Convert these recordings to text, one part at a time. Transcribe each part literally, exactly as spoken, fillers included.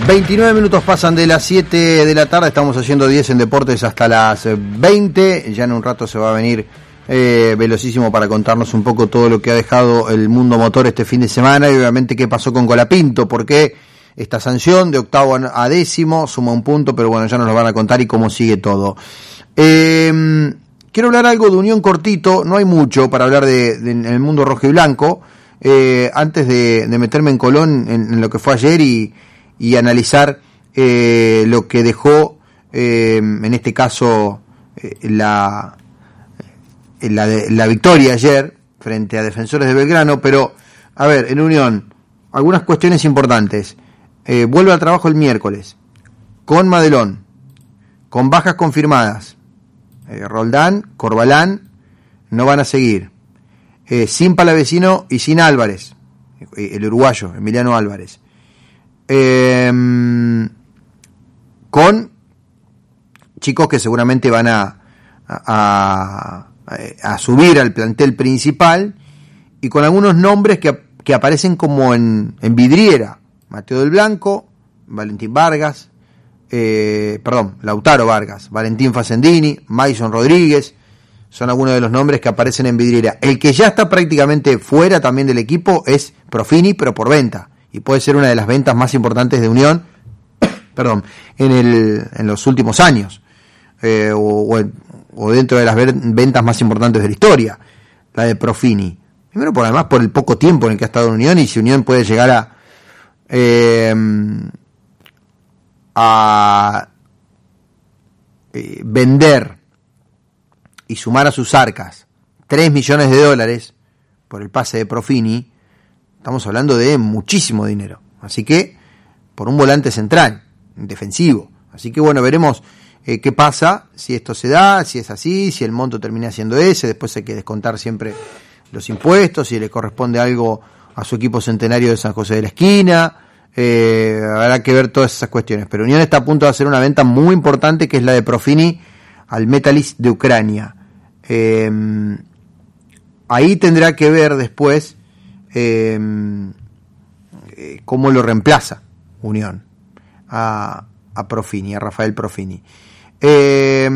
veintinueve minutos pasan de las siete de la tarde, estamos haciendo diez en Deportes hasta las veinte, ya en un rato se va a venir eh, Velocísimo para contarnos un poco todo lo que ha dejado el mundo motor este fin de semana y obviamente qué pasó con Colapinto, porque esta sanción de octavo a décimo suma un punto, pero bueno, ya nos lo van a contar y cómo sigue todo. Eh, quiero hablar algo de Unión cortito, no hay mucho para hablar de, de en el mundo rojo y blanco, eh, antes de, de meterme en Colón en, en lo que fue ayer y y analizar eh, lo que dejó, eh, en este caso, eh, la, la, la victoria ayer frente a Defensores de Belgrano, pero, a ver, en Unión, algunas cuestiones importantes. Eh, vuelve al trabajo el miércoles, con Madelón, con bajas confirmadas. Eh, Roldán, Corbalán, no van a seguir. Eh, sin Palavecino y sin Álvarez, eh, el uruguayo, Emiliano Álvarez. Eh, con chicos que seguramente van a, a, a, a subir al plantel principal y con algunos nombres que, que aparecen como en, en vidriera. Mateo del Blanco, Valentín Vargas, eh, perdón, Lautaro Vargas, Valentín Facendini, Mason Rodríguez, son algunos de los nombres que aparecen en vidriera. El que ya está prácticamente fuera también del equipo es Profini, pero por venta. Y puede ser una de las ventas más importantes de Unión, perdón, en el en los últimos años, eh, o, o, o dentro de las ventas más importantes de la historia, la de Profini. Primero, por además, por el poco tiempo en el que ha estado en Unión, y si Unión puede llegar a eh, a eh, vender y sumar a sus arcas tres millones de dólares por el pase de Profini, estamos hablando de muchísimo dinero. Así que, por un volante central, defensivo. Así que bueno, veremos eh, qué pasa, si esto se da, si es así, si el monto termina siendo ese. Después hay que descontar siempre los impuestos, si le corresponde algo a su equipo centenario de San José de la Esquina. Eh, habrá que ver todas esas cuestiones. Pero Unión está a punto de hacer una venta muy importante, que es la de Profini al Metalist de Ucrania. Eh, ahí tendrá que ver después Eh, eh, cómo lo reemplaza Unión a, a Profini, a Rafael Profini. Eh,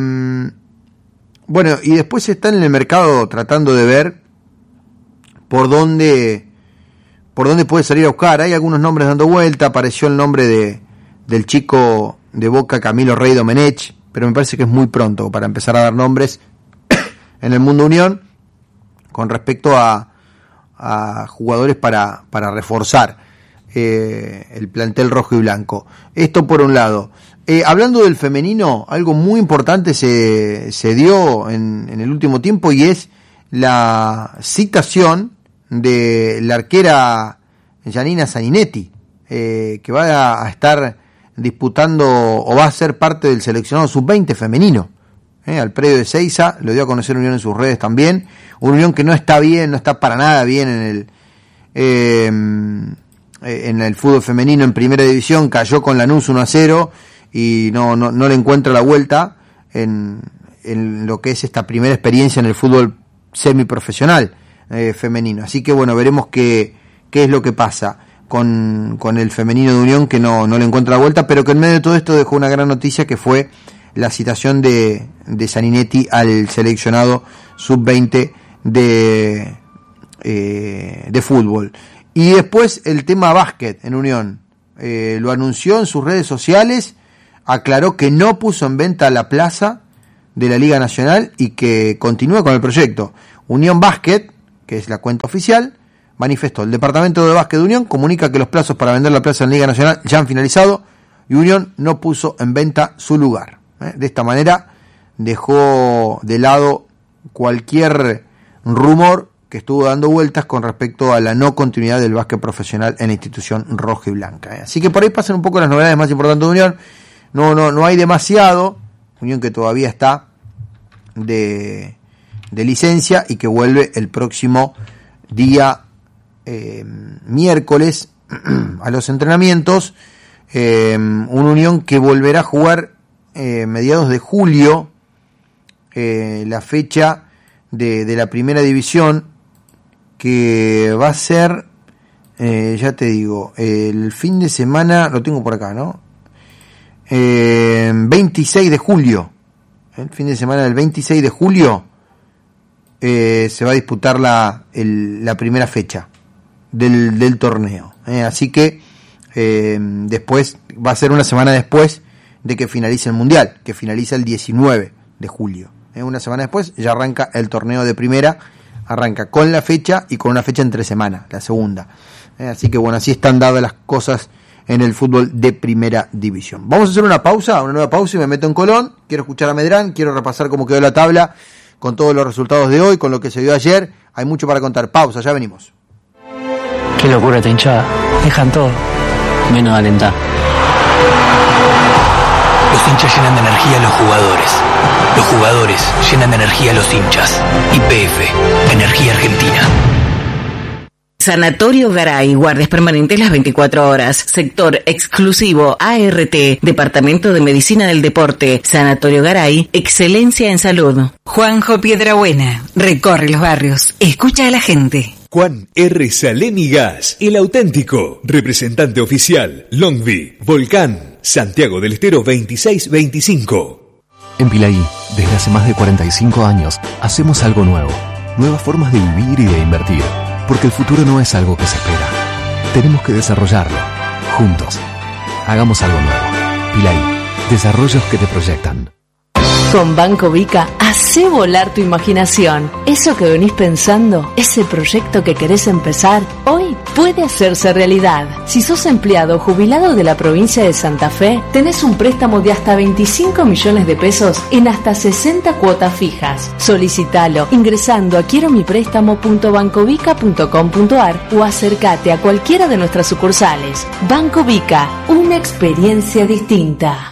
bueno, y después está en el mercado tratando de ver por dónde por dónde puede salir a buscar. Hay algunos nombres dando vuelta. Apareció el nombre de del chico de Boca, Camilo Rey Domenech, pero me parece que es muy pronto para empezar a dar nombres en el mundo Unión con respecto a a jugadores para, para reforzar eh, el plantel rojo y blanco. Esto por un lado. Eh, hablando del femenino, algo muy importante se, se dio en, en el último tiempo, y es la citación de la arquera Giannina Saninetti, eh, que va a, a estar disputando o va a ser parte del seleccionado sub veinte femenino. Eh, al predio de Seiza, lo dio a conocer Unión en sus redes también. Una Unión que no está bien, no está para nada bien en el eh, en el fútbol femenino en primera división. Cayó con Lanús uno a cero y no, no, no le encuentra la vuelta en, en lo que es esta primera experiencia en el fútbol semiprofesional eh, femenino. Así que bueno, veremos qué, qué es lo que pasa con, con el femenino de Unión, que no, no le encuentra la vuelta, pero que en medio de todo esto dejó una gran noticia, que fue la citación de, de Saninetti al seleccionado sub veinte de, eh, de fútbol. Y después el tema básquet en Unión. Eh, lo anunció en sus redes sociales, aclaró que no puso en venta la plaza de la Liga Nacional y que continúa con el proyecto. Unión Básquet, que es la cuenta oficial, manifestó: el Departamento de Básquet de Unión comunica que los plazos para vender la plaza en la Liga Nacional ya han finalizado y Unión no puso en venta su lugar. De esta manera dejó de lado cualquier rumor que estuvo dando vueltas con respecto a la no continuidad del básquet profesional en la institución roja y blanca. Así que por ahí pasan un poco las novedades más importantes de Unión. No, no, no hay demasiado. Unión que todavía está de, de licencia y que vuelve el próximo día eh, miércoles a los entrenamientos. Eh, una Unión que volverá a jugar Eh, mediados de julio, eh, la fecha de, de la primera división, que va a ser Eh, ya te digo, el fin de semana, lo tengo por acá, ¿no? Eh, veintiséis de julio, el fin de semana del veintiséis de julio, eh, se va a disputar la, el, la primera fecha del, del torneo. Eh, así que eh, después, va a ser una semana después de que finalice el Mundial, que finaliza el diecinueve de julio. Eh, una semana después ya arranca el torneo de primera, arranca con la fecha y con una fecha entre semana, la segunda. Eh, así que bueno, así están dadas las cosas en el fútbol de primera división. Vamos a hacer una pausa, una nueva pausa y me meto en Colón. Quiero escuchar a Medrán, quiero repasar cómo quedó la tabla con todos los resultados de hoy, con lo que se dio ayer. Hay mucho para contar. Pausa, ya venimos. Qué locura esta hinchada. Dejan todo, menos alentar. Los hinchas llenan de energía a los jugadores. Los jugadores llenan de energía a los hinchas. Y P F, Energía Argentina. Sanatorio Garay, guardias permanentes las veinticuatro horas. Sector exclusivo A R T, Departamento de Medicina del Deporte. Sanatorio Garay, excelencia en salud. Juanjo Piedrabuena, recorre los barrios, escucha a la gente. Juan R. Salemi Gas, el auténtico, representante oficial, Longvi, Volcán, Santiago del Estero veintiséis veinticinco. En Pilaí, desde hace más de cuarenta y cinco años, hacemos algo nuevo. Nuevas formas de vivir y de invertir. Porque el futuro no es algo que se espera. Tenemos que desarrollarlo, juntos. Hagamos algo nuevo. Pilaí, desarrollos que te proyectan. Con Banco Vica, hacé volar tu imaginación. Eso que venís pensando, ese proyecto que querés empezar, hoy puede hacerse realidad. Si sos empleado o jubilado de la provincia de Santa Fe, tenés un préstamo de hasta veinticinco millones de pesos en hasta sesenta cuotas fijas. Solicitalo ingresando a quiero mi préstamo punto bancovica punto com punto ar o acércate a cualquiera de nuestras sucursales. Banco Vica, una experiencia distinta.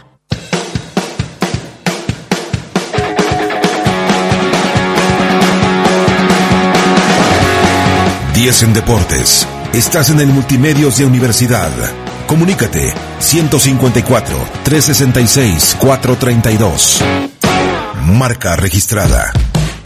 diez en Deportes. Estás en el Multimedios de Universidad. Comunícate ciento cincuenta y cuatro, trescientos sesenta y seis, cuatrocientos treinta y dos. Marca registrada.